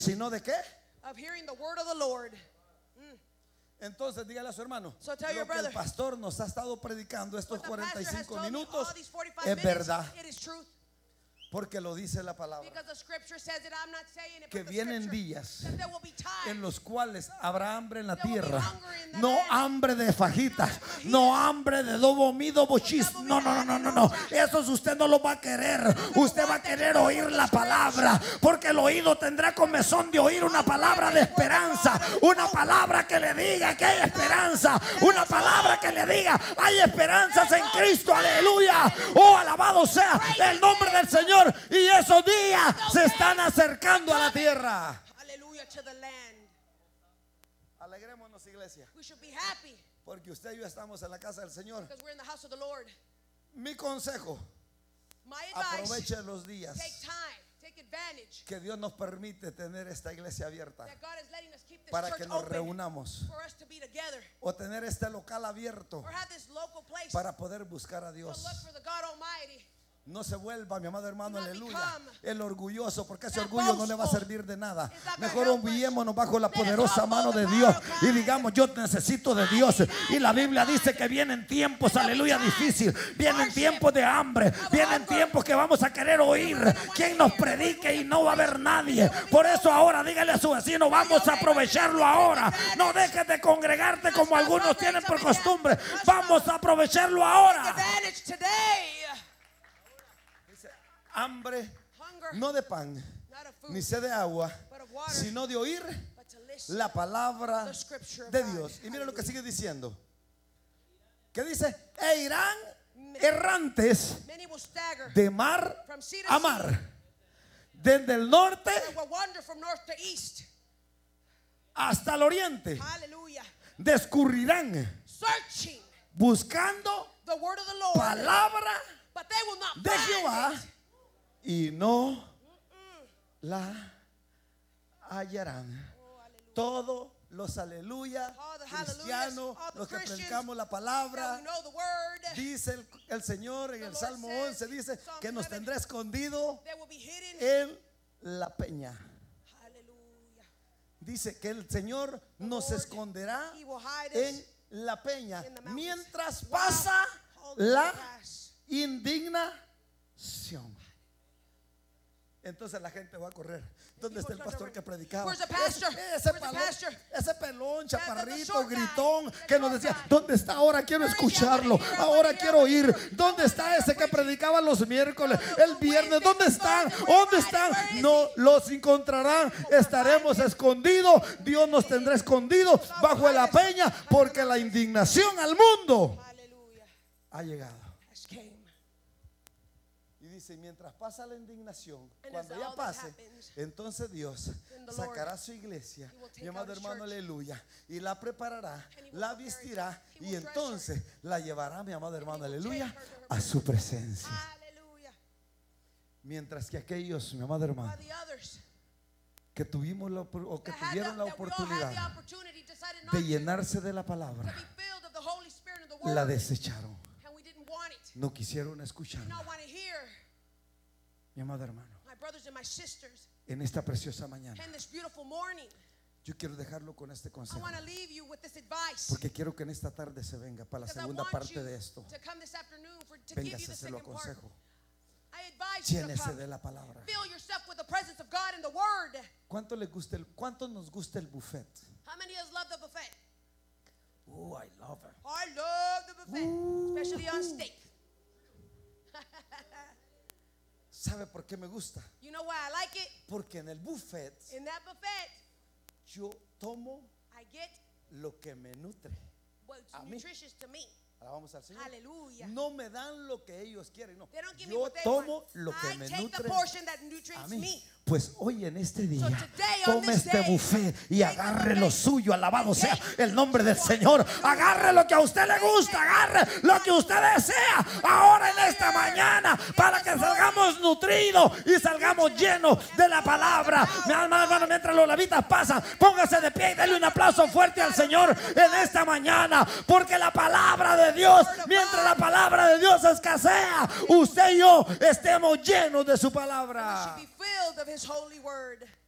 sino de qué? of hearing the word of the Lord. Entonces dígale a su hermano, So tell your lo que brother, el pastor nos ha estado predicando estos what the pastor has 45 told me minutos all these 45 es minutes, verdad, it is truth. porque lo dice la palabra, Because the scripture says it. I'm not saying it, que but the vienen scripture días that there will be times en los cuales habrá hambre en la there will be tierra. hunger in the No land. hambre de fajitas, no hambre de dobo mido bochis. No, no, no, no, no. Esos usted no lo va a querer. Usted va a querer oír la palabra, porque el oído tendrá comezón de oír una palabra de esperanza, una palabra que le diga que hay esperanza, una palabra que le diga hay esperanzas en Cristo. Aleluya. Oh, alabado sea el nombre del Señor. Y esos días se están acercando a la tierra. Hallelujah to the land. Alegrémonos, iglesia, We should be happy porque usted y yo estamos en la casa del Señor. because we're in the house of the Lord. Mi consejo: My advice, aproveche los días take time, take advantage que Dios nos permite tener esta iglesia abierta that God is letting us keep this para church que nos open reunamos, for us to be together, o tener este local abierto or have this local place para poder buscar a to Dios. look for the God Almighty. No se vuelva, mi amado hermano, Do not aleluya, become el orgulloso, porque ese that orgullo no le va a boastful. servir de nada. It's not gonna Mejor help us. humillémonos bajo la Let us poderosa humble mano the de power Dios of y God. digamos: yo necesito de Dios. Y la Biblia dice que vienen tiempos, aleluya, difíciles. Vienen tiempos de hambre, vienen tiempos que vamos a querer oír quien nos predique y no va a haber nadie. Por eso ahora dígale a su vecino: vamos a aprovecharlo ahora. No dejes de congregarte como algunos tienen por costumbre. Vamos a aprovecharlo ahora. Advantage today. Hambre Hunger, no de pan not of food, ni sed de agua, but of water, sino de oír but to listen la palabra the scripture of de God. Dios. Y mire lo que sigue diciendo. Que dice: e irán errantes Many will stagger de mar from sea to a sea. mar, desde el norte They will wander from north to east. hasta el oriente. Hallelujah. Descurrirán Searching buscando the word of the Lord, palabra but they will not de find Jehová it. y no la hallarán. Todos los aleluya All the cristianos, hallelujahs, all the los que Christians predicamos la that palabra, we know the word, dice el Señor en el Lord Salmo says, 11, dice Psalm que nos 11, tendrá escondido they will be hidden. en la peña. Hallelujah. Dice que el Señor nos Lord, esconderá He will hide en us la peña in the mountains. mientras Wow. pasa All the la grass. indignación. Entonces la gente va a correr. ¿Dónde está el pastor que predicaba? Where's the pastor? Ese, Where's the palón, pastor? ese pelón, the chaparrito, short guy, gritón, the que nos short decía: guy. ¿dónde está ahora? Quiero Where is he? I escucharlo. wanna hear, I Ahora wanna hear, quiero I wanna oír. hear. ¿Dónde I está wanna ese hear que predicaba los miércoles, the el viernes? Wednesday, ¿Dónde the están? Thursday, ¿Dónde Friday, están? where is No he? los encontrarán. Estaremos escondidos. Dios nos tendrá escondidos bajo la peña, porque la indignación al mundo Hallelujah. ha llegado. Has came. Y dice: mientras pasa la indignación, And cuando as ya all that pase, happens, entonces Dios then the sacará Lord, su iglesia, He will take mi amado out His hermano, church, aleluya, y la preparará, and He will la prepare it, vestirá, He y will dress entonces la llevará, mi amado hermano, will aleluya, take her to her a su presencia. Hallelujah. Mientras que aquellos, mi amado hermano, While the others que tuvimos o que that had tuvieron la that we all had the oportunidad opportunity decided not de to llenarse de la be palabra, filled of the Holy Spirit and the word, la desecharon, and we didn't want it. no quisieron Did escucharla. not want to hear. Mi amado hermano, My brothers and my sisters, en esta preciosa mañana, in this beautiful morning, yo quiero dejarlo con este I consejo, want to leave you with this advice. porque quiero que en esta tarde se venga para la Because I segunda want parte you de esto. to come this afternoon to give you Véngase, the se lo second part. aconsejo. I advise you to Llénese come. de la palabra. Fill yourself with the presence of God and the Word. ¿Cuánto nos gusta el buffet? How many of us love the buffet? Oh, I love it. I love the buffet, especially on steak. ¿Sabe por qué me gusta? You know why I like it? Porque en el buffet In that buffet, yo tomo I get lo que me nutre. what's A mí. nutritious to me. Alabamos al Señor. Hallelujah. No me dan lo que ellos quieren, no. They don't give me Yo what they tomo want. lo que I me take nutre the portion that a nutrites mí. me. Pues hoy en este día, today, on tome this este day, buffet y take the agarre lo buffet. suyo. Alabado sea Take el nombre del what Señor. you Agarre lo que a usted le gusta, agarre lo que usted desea. Ahora en esta mañana, para que salgamos nutridos y salgamos llenos de la palabra. Mi alma, hermano, mientras los levitas pasan, póngase de pie y dale un aplauso fuerte al Señor en esta mañana, porque la palabra de Dios, mientras la palabra de Dios escasea, usted y yo estemos llenos de su We palabra. should be filled of His holy word.